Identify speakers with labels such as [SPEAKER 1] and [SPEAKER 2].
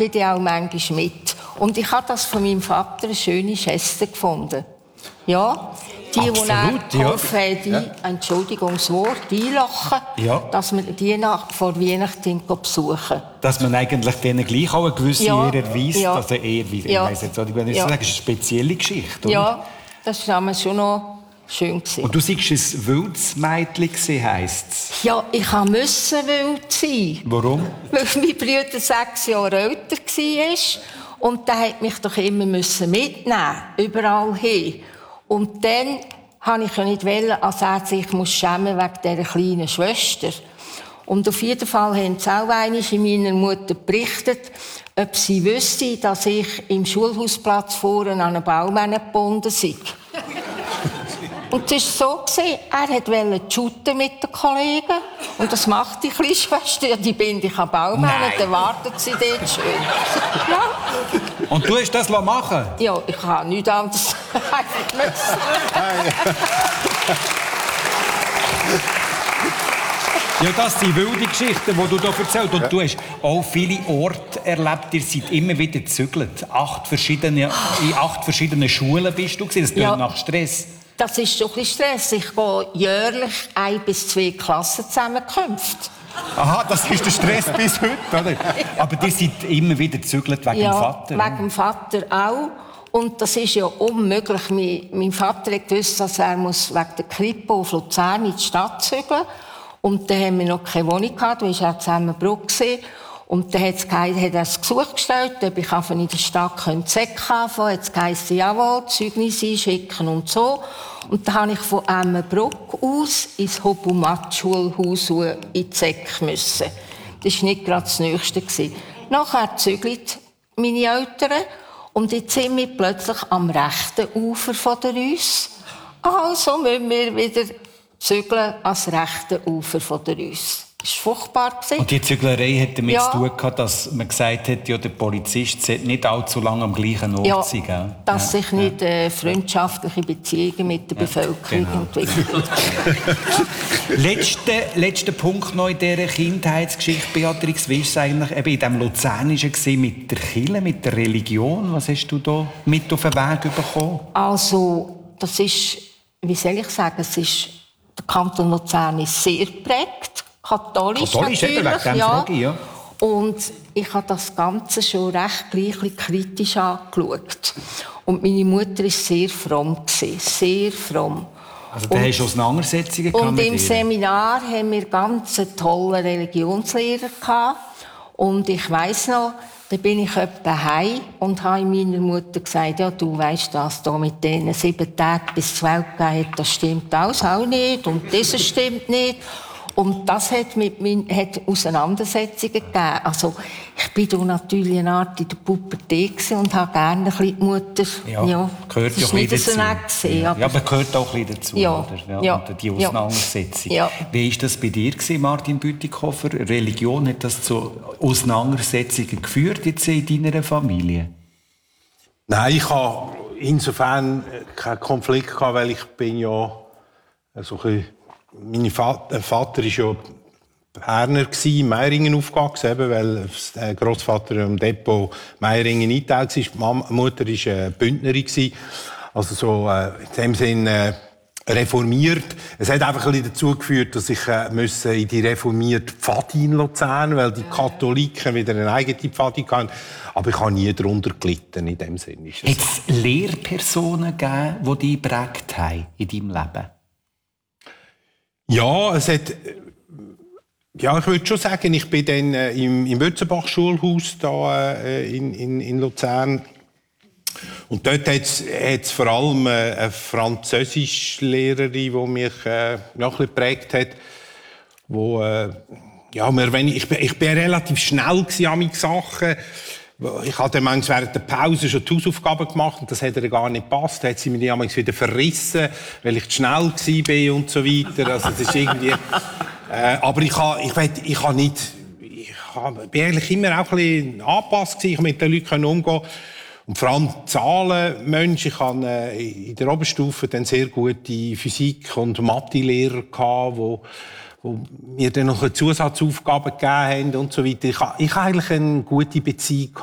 [SPEAKER 1] bin ich auch manchmal mit. Und ich habe das von meinem Vater eine schöne Geste gefunden. Ja, die
[SPEAKER 2] Absolut,
[SPEAKER 1] die Entschuldigung, das Wort, einlachen, dass wir die vor Weihnachten besuchen.
[SPEAKER 2] Dass man eigentlich denen gleich auch eine gewisse Ehre erweist, dass er eher wie, ich weiss jetzt, ich würde sagen, das ist eine spezielle Geschichte, oder?
[SPEAKER 1] Ja, das war damals schon noch schön gewesen.
[SPEAKER 2] Und du sagst, ein wildes Mädchen heisst es?
[SPEAKER 1] Ja, ich musste wild sein.
[SPEAKER 2] Warum?
[SPEAKER 1] Weil mein Bruder 6 Jahre älter war. Und der musste mich doch immer mitnehmen, überall hin. Und dann wollte ich nicht, als er sich schämen wegen dieser kleinen Schwester. Und auf jeden Fall haben sie auch einmal meiner Mutter berichtet, ob sie wüsste, dass ich im Schulhausplatz vorne an einen Baum gebunden sei. Und es war so, er wollte shooten mit den Kollegen. Und das macht die kleine Schwester, die binde ich am Baum an und dann wartet sie dort schön. Ja.
[SPEAKER 2] Und du hast das machen?
[SPEAKER 1] Ja, ich kann nichts anderes einfach müssen.
[SPEAKER 2] Ja, das sind wilde Geschichten, die du hier erzählst. Und du hast auch viele Orte erlebt. Ihr seid immer wieder gezügelt. In 8 verschiedenen Schulen bist du gewesen. Das klingt nach Stress.
[SPEAKER 1] Das ist schon ein bisschen Stress. Ich gehe jährlich 1 bis 2 Klassenzusammenkünfte.
[SPEAKER 2] Aha, das ist der Stress bis heute, oder? Aber ihr seid immer wieder gezügelt wegen dem Vater.
[SPEAKER 1] Ja, wegen dem Vater auch. Und das ist ja unmöglich. Mein Vater wusste, dass er wegen der Krippe auf Luzern in die Stadt zügeln. Und dann haben wir noch keine Wohnung gehabt, da war er Zusammenbruch. Und dann hat er das Gesuch gestellt, ob ich in der Stadt Zeck anfangen könnte. Jetzt heisst jawohl, Zeugnisse einschicken und so. Und dann musste ich von Emmenbruck aus ins Hobumat-Schulhaus in die Zeck müssen. Das war nicht gerade das Nächste. Nachher zügelt meine Eltern und jetzt sind wir plötzlich am rechten Ufer von der Reuss. Also müssen wir wieder zügeln ans rechte Ufer von der Reuss. Das war furchtbar.
[SPEAKER 2] Und die Züglerei hat damit zu tun gehabt, dass man gesagt hat, ja, der Polizist sollte nicht allzu lange am gleichen Ort sein. Gell?
[SPEAKER 1] Dass sich nicht freundschaftliche Beziehungen mit der Bevölkerung entwickeln.
[SPEAKER 2] Letzter Punkt noch in dieser Kindheitsgeschichte, Beatrix. Wie war es eigentlich in diesem Luzernischen mit der Kirche, mit der Religion? Was hast du da mit auf den Weg bekommen?
[SPEAKER 1] Also, das ist, wie soll ich sagen, der Kanton Luzern ist sehr geprägt. Katholisch natürlich,
[SPEAKER 2] Frage, ja.
[SPEAKER 1] Und ich habe das Ganze schon recht gleich kritisch angeschaut. Und meine Mutter war sehr fromm, sehr fromm.
[SPEAKER 2] Also da hast du Auseinandersetzungen gehabt.
[SPEAKER 1] Und im Seminar haben wir ganz einen tollen Religionslehrer gehabt. Und ich weiss noch, da bin ich etwa heim und habe meiner Mutter gesagt, ja, du weisst, das da mit den 7 Tagen bis 12 gegeben hat, das stimmt alles auch nicht und das stimmt nicht. Und das hat Auseinandersetzungen gegeben. Also, ich bin da natürlich eine Art in der Pubertät und habe gerne ein bisschen die Mutter.
[SPEAKER 2] Ja, gehört ja auch ein bisschen dazu. Aber gehört auch ein bisschen dazu, oder? Ja. Und die Auseinandersetzung. Ja. Wie war das bei dir, Martin Bütikofer? Religion, hat das zu Auseinandersetzungen geführt jetzt in deiner Familie?
[SPEAKER 3] Nein, ich habe insofern keinen Konflikt gehabt, weil ich bin ja so ein mein Vater war ja Berner, in Meiringen aufgewachsen, weil der Grossvater im Depot Meiringen eingeteilt war. Die Mutter war Bündnerin, also so in dem Sinn reformiert. Es hat einfach ein bisschen dazu geführt, dass ich in die reformierte Pfadi in Luzern, weil die Katholiken wieder eine eigene Pfadi hatten. Aber ich habe nie darunter gelitten, in dem Sinn. Hat
[SPEAKER 2] es Lehrpersonen gegeben, die dich geprägt haben in deinem Leben?
[SPEAKER 3] Ja, es hat, ja, ich würde schon sagen, ich bin dann im Wötzenbach-Schulhaus da in Luzern. Und dort hat es vor allem eine Französischlehrerin, die mich noch ein bisschen geprägt hat, wo, ich bin relativ schnell an meinen Sachen. Ich habe dann manchmal während der Pause schon die Hausaufgaben gemacht und das hat ihr gar nicht gepasst. Da hat sie mir damals wieder verrissen, weil ich zu schnell war und so weiter. Also das ist irgendwie... aber ich bin eigentlich immer auch ein bisschen angepasst gewesen. Ich konnte mit den Leuten umgehen. Und vor allem Zahlenmensch. Ich hatte in der Oberstufe dann sehr gute Physik- und Mathe-Lehrer gehabt, wo mir dann noch Zusatzaufgaben gegeben haben und so weiter. Ich hatte eigentlich eine gute Beziehung